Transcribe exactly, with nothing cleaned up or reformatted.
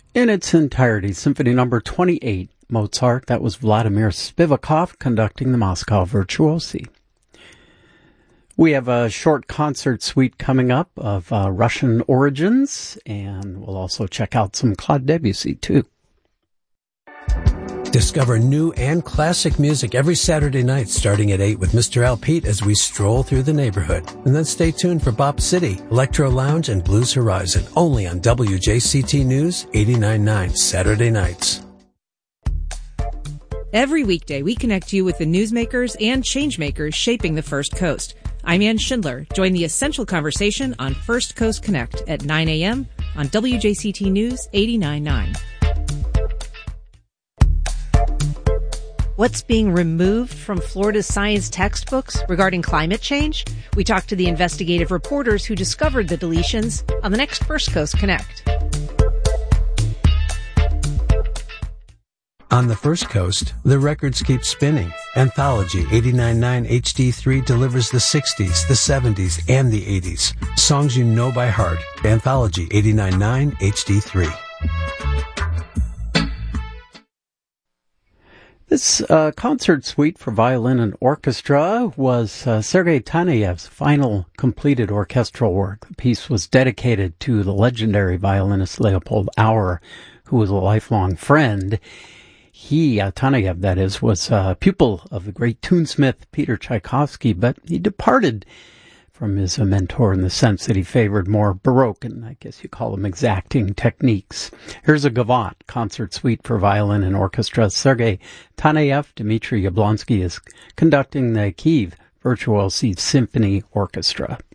In its entirety, Symphony Number twenty-eight, Mozart. That was Vladimir Spivakov conducting the Moscow Virtuosi. We have a short concert suite coming up of uh, Russian origins, and we'll also check out some Claude Debussy, too. Discover new and classic music every Saturday night starting at eight with Mister Al Pete as we stroll through the neighborhood. And then stay tuned for Bop City, Electro Lounge, and Blues Horizon, only on W J C T News eighty-nine point nine Saturday nights. Every weekday, we connect you with the newsmakers and changemakers shaping the First Coast. I'm Ann Schindler. Join the essential conversation on First Coast Connect at nine a.m. on W J C T News eighty-nine point nine. What's being removed from Florida's science textbooks regarding climate change? We talked to the investigative reporters who discovered the deletions on the next First Coast Connect. On the First Coast, the records keep spinning. Anthology eighty-nine point nine H D three delivers the sixties, the seventies, and the eighties. Songs you know by heart. Anthology eighty-nine point nine H D three. This uh, concert suite for violin and orchestra was uh, Sergei Taneyev's final completed orchestral work. The piece was dedicated to the legendary violinist Leopold Auer, who was a lifelong friend. He, uh, Taneyev, that is, was a pupil of the great tunesmith Peter Tchaikovsky, but he departed from his uh, mentor in the sense that he favored more Baroque and I guess you call them exacting techniques. Here's a Gavotte concert suite for violin and orchestra. Sergei Taneyev, Dmitry Yablonsky is conducting the Kyiv Virtuosi Symphony Orchestra.